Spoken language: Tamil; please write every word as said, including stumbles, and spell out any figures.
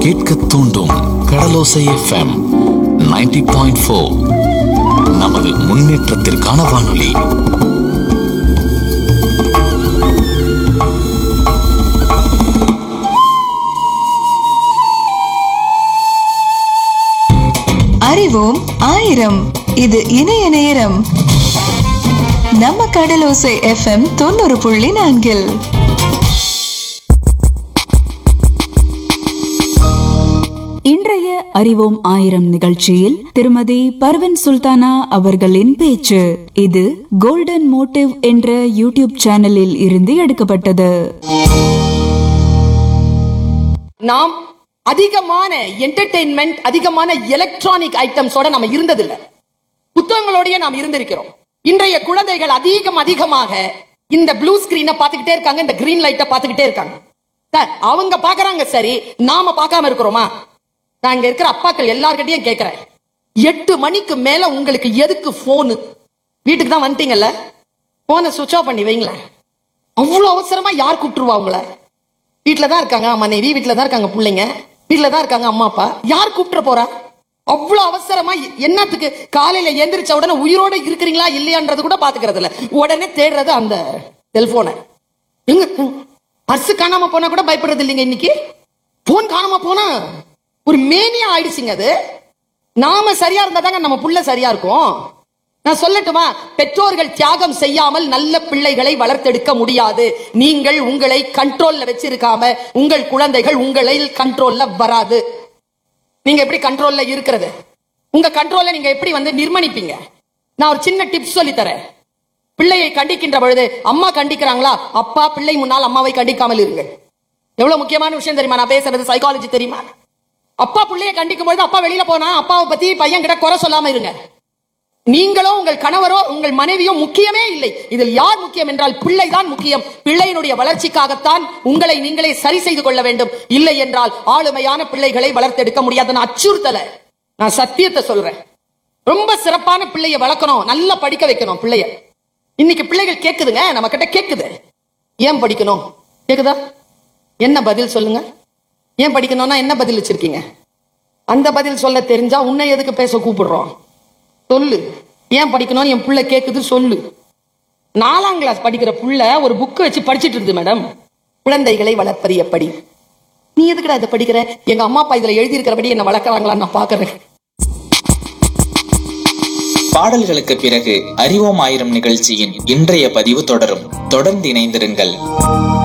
கேட்க தூண்டும் கடலோசை எஃப்எம் நைன்டி பாயிண்ட் ஃபோர். நமது முன்னேற்றத்திற்கான வானொலி. அறிவோம் ஆயிரம். இது இணைய நேரம். நம்ம கடலோசை எஃப்எம் தொண்ணூறு புள்ளி நான்கில் இன்றைய அறிவோம் ஆயிரம் நிகழ்ச்சியில் திருமதி பர்வீன் சுல்தானா அவர்களின் பேச்சு. இது கோல்டன் மோட்டிவ் என்ற யூடியூப் சேனலில் இருந்து எடுக்கப்பட்டது. நாம் அதிகமான என்டர்டெயின்மெண்ட், அதிகமான எலக்ட்ரானிக் ஐட்டம்ஸோட நம்ம இருந்ததில்ல, புத்தகங்களோடய நாம் இருந்திருக்கிறோம். இன்றைய குழந்தைகள் அதிகம் அதிகமாக இந்த ப்ளூ ஸ்கிரீனை பார்த்துக்கிட்டே இருக்காங்க, இந்த கிரீன் லைட்டை பார்த்துக்கிட்டே இருக்காங்க. அவங்க பாக்குறாங்க, சரி நாம பார்க்காம இருக்கிறோமா? நான் இங்க இருக்கிற அப்பாக்கள் எல்லார்கிட்டையும் கேட்கிறேன், எட்டு மணிக்கு மேல உங்களுக்கு எதுக்கு போனு? வீட்டுக்கு தான் வந்துட்டீங்கல்ல, போனை சுவிட்ச் ஆஃப் பண்ணி வைங்களேன். அவ்வளவு அவசரமா யார் கூப்பிட்டுருவா உங்களை? வீட்டுல தான் இருக்காங்க மனைவி, வீட்டுல தான் இருக்காங்க பிள்ளைங்க, வீட்டுல தான் இருக்காங்க அம்மா அப்பா, யார் கூப்பிட்டு போறா? அவ்வளவு அவசரமா என்னத்துக்கு? காலையில எந்திரிச்ச உடனே உயிரோட இருக்கிறீங்களா இல்லையான்றது கூட பாத்துக்கிறது இல்ல, உடனே தேடுறது அந்த செல்போனை. பர்ஸ் காணாம போனா கூட பயப்படுறது இல்லைங்க. இன்னைக்கு போன் காணாம போனா ஒரு மேனியா ஆயிடுச்சுங்க. அது நாம சரியா இருந்தா தாங்க நம்ம புள்ள சரியா இருக்கும். நான் சொல்லட்டுமா, பெற்றோர்கள் தியாகம் செய்யாமல் நல்ல பிள்ளைகளை வளர்த்தெடுக்க முடியாது. நீங்கள் உங்களை கண்ட்ரோல்ல வச்சிருக்காம உங்கள் குழந்தைகள் உங்களை கண்ட்ரோல்ல வராது. நீங்க எப்படி கண்ட்ரோல்ல இருக்கிறது? உங்க கண்ட்ரோல்ல நீங்க எப்படி வந்து நிர்மணிப்பீங்க? நான் ஒரு சின்ன டிப்ஸ் சொல்லி தரேன். பிள்ளையை கண்டிக்கின்ற பொழுது, அம்மா கண்டிக்கிறாங்களா, அப்பா பிள்ளை முன்னால் அம்மாவை கண்டிக்காமல் இருங்கள். எவ்வளவு முக்கியமான விஷயம் தெரியுமா? நான் பேசுறது சைக்காலஜி தெரியுமா? அப்பா பிள்ளையை கண்டிக்கும் பொழுது, அப்பா வெளியில போனா அப்பாவை பத்தி பையன் கிட்ட குறை சொல்லாம இருங்க. நீங்களோ உங்கள் கணவரோ உங்கள் மனைவியோ முக்கியமே இல்லை. இதில் யார் முக்கியம் என்றால் பிள்ளை தான் முக்கியம். பிள்ளையினுடைய வளர்ச்சிக்காகத்தான் உங்களை நீங்களே சரி செய்து கொள்ள வேண்டும். இல்லை என்றால் ஆளுமையான பிள்ளைகளை வளர்த்தெடுக்க முடியாது. நான் அச்சுறுத்தல, நான் சத்தியத்தை சொல்றேன். ரொம்ப சிறப்பான பிள்ளையை வளர்க்கணும், நல்லா படிக்க வைக்கணும் பிள்ளைய. இன்னைக்கு பிள்ளைகள் கேக்குதுங்க, நம்ம கிட்ட கேக்குது, ஏன் படிக்கணும் கேக்குதா? என்ன பதில் சொல்லுங்க? ஏன் படிக்கணும்னா என்ன பதில் வச்சிருக்கீங்க? அந்த பதில் சொல்ல தெரிஞ்சா உன்னை எதுக்கு பேச கூப்பிடுறோம்? சொல்லு, ஏன் படிக்கணும்? என் புள்ள கேக்குது, சொல்லு. நாலாம் கிளாஸ் படிக்கிற புள்ள ஒரு புக்கு வச்சு படிச்சுட்டு இருக்கு மேடம். குழந்தைகளை வளர்ப்பது எப்படி? நீ எதுக்குடா இதை படிக்கிற? எங்க அம்மா அப்பா இதுல எழுதி இருக்கிறபடி என்ன வளர்க்கறாங்களா நான் பாக்குறேன். பாடல்களுக்கு பிறகு அறிவோம் ஆயிரம் நிகழ்ச்சியின் இன்றைய பதிவு தொடரும். தொடர்ந்து இணைந்திருங்கள்.